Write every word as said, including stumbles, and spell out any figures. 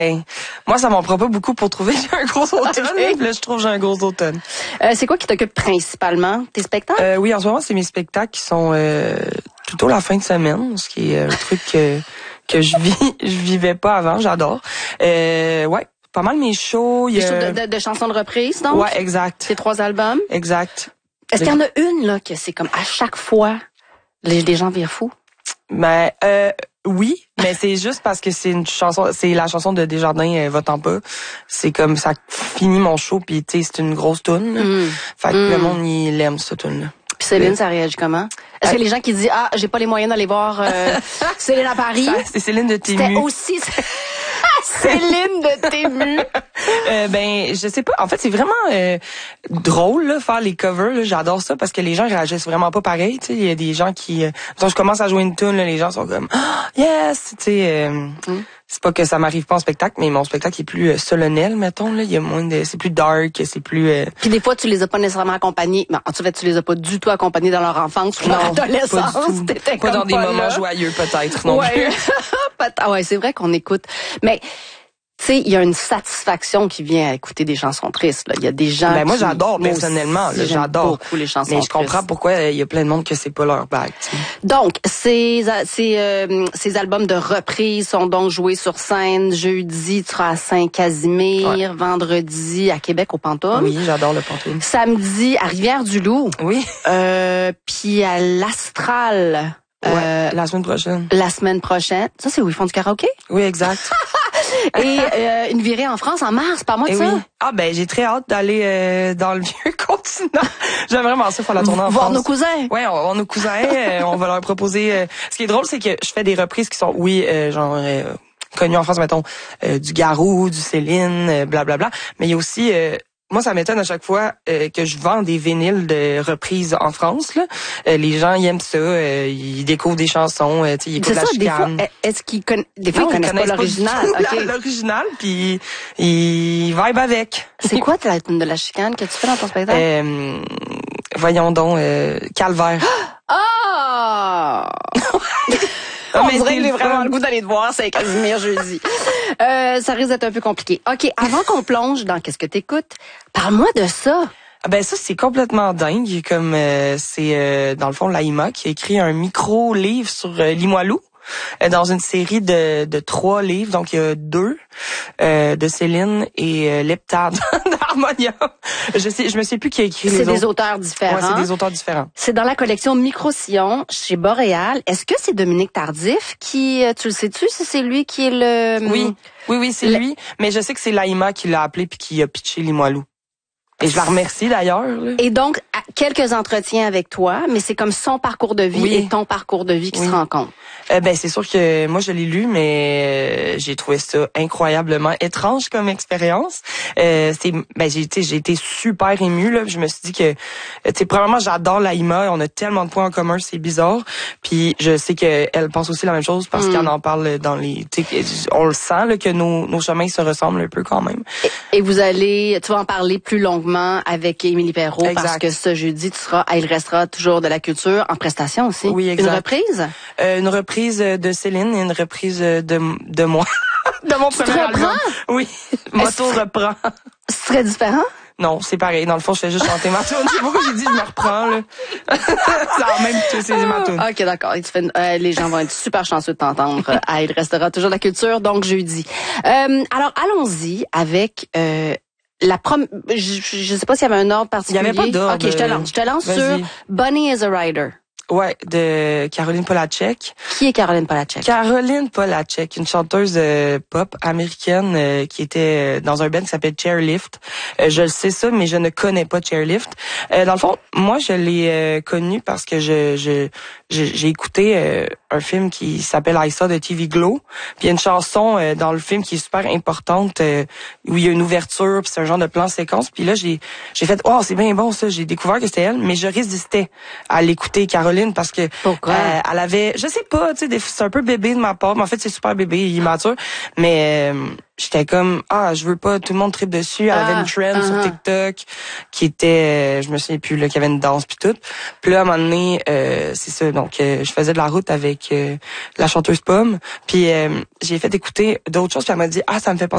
Hey, moi, ça m'en prend pas beaucoup pour trouver que j'ai un gros automne. Okay. Là, je trouve que j'ai un gros automne. Euh, c'est quoi qui t'occupe principalement? Tes spectacles? Euh, oui, en ce moment, c'est mes spectacles qui sont euh, plutôt la fin de semaine, ce qui est un truc que, que je vis, je vivais pas avant. J'adore. Euh, ouais, pas mal mes shows. Des shows de, de, de chansons de reprise, donc? Ouais, exact. Ces trois albums? Exact. Est-ce qu'il y en a une, là, que c'est comme à chaque fois, les, les gens virent fous? Ben, euh, oui, mais c'est juste parce que c'est une chanson, c'est la chanson de Desjardins, euh, Va-t'en pas. C'est comme ça finit mon show, puis tu sais, c'est une grosse toune. Mm. Fait que mm. le monde, il aime cette toune-là. Puis Céline, ça réagit comment? Est-ce euh, que les gens qui disent, ah, j'ai pas les moyens d'aller voir euh, Céline à Paris? Ça, c'est Céline de Tému. C'était aussi Céline de Tému. euh, ben, je sais pas. En fait, c'est vraiment euh, drôle là, faire les covers. Là. J'adore ça parce que les gens réagissent vraiment pas pareil. Tu sais, il y a des gens qui, euh, quand je commence à jouer une tune, là, les gens sont comme, ah, yes. Tu sais, euh, mm. c'est pas que ça m'arrive pas en spectacle, mais mon spectacle est plus euh, solennel, mettons. Là, il y a moins de, c'est plus dark, c'est plus. Euh... Puis des fois, tu les as pas nécessairement accompagnés. Ben, en fait, tu les as pas du tout accompagnés dans leur enfance ou leur adolescence. Pas, pas dans des pas moments là. joyeux, peut-être non ouais. plus. Ah ouais, c'est vrai qu'on écoute, mais. Tu sais, il y a une satisfaction qui vient à écouter des chansons tristes. Là. Il y a des gens. Ben moi, qui, j'adore personnellement. Aussi, là, j'adore beaucoup les chansons Mais je comprends tristes. pourquoi il y a plein de monde que c'est pas leur bague. T'sais. Donc, ces ces euh, ces albums de reprise sont donc joués sur scène. Jeudi, tu seras à Saint-Casimir. Ouais. Vendredi, à Québec au Pantoum. Oui, j'adore le Pantoum. Samedi, à Rivière-du-Loup. Oui. Euh, puis à l'Astral. Ouais, euh, la semaine prochaine. La semaine prochaine. Ça, c'est où ils font du karaoké? Oui, exact. Et euh, une virée en France en mars, par moi de Et ça. Oui. Ah ben j'ai très hâte d'aller euh, dans le vieux continent. J'aime vraiment ça faire la tournée en Voir France. nos cousins. Ouais, on va voir nos cousins. euh, on va leur proposer. Euh... Ce qui est drôle, c'est que je fais des reprises qui sont, oui, euh, genre euh, connues en France, mettons euh, du Garou, du Céline, euh, blablabla. Mais il y a aussi euh, moi, ça m'étonne à chaque fois euh, que je vends des vinyles de reprises en France. Là. Euh, les gens, ils aiment ça. Euh, ils découvrent des chansons. Euh, ils écoutent la ça, chicane. Des fois, est-ce qu'ils conna... des fois, non, ils connaissent, connaissent pas l'original? Okay. L'original, puis ils vibent avec. C'est quoi la tune de la chicane que tu fais dans ton spectacle? Euh, voyons donc, euh, Calvaire. Ah! On dirait que j'ai vraiment le goût d'aller te voir, c'est Casimir jeudi. Euh, ça risque d'être un peu compliqué. OK, avant qu'on plonge dans Qu'est-ce que t'écoutes, parle-moi de ça. Ah ben ça, c'est complètement dingue. Comme euh, c'est, euh, dans le fond, Laïma qui a écrit un micro-livre sur euh, Limoilou. Dans une série de, de trois livres, donc il y a deux euh, de Céline et euh, Leptade d'Harmonia. Je sais, je me sais plus qui a écrit les autres. C'est des auteurs différents. Ouais, c'est des auteurs différents. C'est dans la collection Micro-Sillon chez Boréal. Est-ce que c'est Dominique Tardif qui, tu le sais-tu, si c'est lui qui est le... Oui, oui, oui, c'est le... lui. Mais je sais que c'est Laïma qui l'a appelé puis qui a pitché Limoilou. Et je la remercie d'ailleurs. Là. Et donc, quelques entretiens avec toi, mais c'est comme son parcours de vie oui. et ton parcours de vie qui oui. se rencontrent. Euh, ben c'est sûr que moi je l'ai lu, mais euh, j'ai trouvé ça incroyablement étrange comme expérience. Euh, c'est, ben j'ai été, j'ai été super émue là. Je me suis dit que, tu sais, premièrement j'adore Laïma, on a tellement de points en commun, c'est bizarre. Puis je sais que elle pense aussi la même chose parce mm. qu'elle en parle dans les, on le sent là que nos nos chemins se ressemblent un peu quand même. Et, et vous allez, tu vas en parler plus longuement avec Émilie Perrault exact. Parce que ce jeudi tu seras, il restera toujours de la culture en prestation aussi. Oui, exact. Une reprise. Euh, une reprise de Céline et une reprise de de moi. De mon premier album. Oui, Moto reprend. Ce serait différent? Non, c'est pareil. Dans le fond, je fais juste chanter ma tune. C'est pourquoi j'ai dit je me reprends là. C'est même tout, c'est ma tune. OK, d'accord. Euh, les gens vont être super chanceux de t'entendre. Ah, il restera toujours de la culture, donc jeudi. Euh, alors, allons-y avec euh, la prom... Je, je sais pas s'il y avait un ordre particulier. Il y avait pas d'ordre. OK, je te lance. Je te lance sur Bunny is a Rider. Ouais, de Caroline Polachek. Qui est Caroline Polachek? Caroline Polachek, une chanteuse euh, pop américaine euh, qui était dans un band qui s'appelle Chairlift. Euh, je le sais ça, mais je ne connais pas Chairlift. Euh, dans le fond, moi, je l'ai euh, connue parce que je, je, je j'ai écouté euh, un film qui s'appelle I Saw de T V Glow. Puis il y a une chanson euh, dans le film qui est super importante euh, où il y a une ouverture, puis c'est un genre de plan séquence. Puis là, j'ai j'ai fait oh c'est bien bon ça. J'ai découvert que c'était elle, mais je résistais à l'écouter Caroline. Parce que Pourquoi? Euh, elle avait, je sais pas, tu sais, c'est un peu bébé de ma part, mais en fait c'est super bébé, immature, mais euh, j'étais comme ah je veux pas, tout le monde tripe dessus. Elle ah, avait une trend uh-huh. sur TikTok qui était, euh, je me souviens plus là, qu'il y avait une danse puis tout. Puis là à un moment donné, euh, c'est ça, donc euh, je faisais de la route avec euh, la chanteuse Pomme, puis euh, j'ai fait écouter d'autres choses, puis elle m'a dit ah ça me fait penser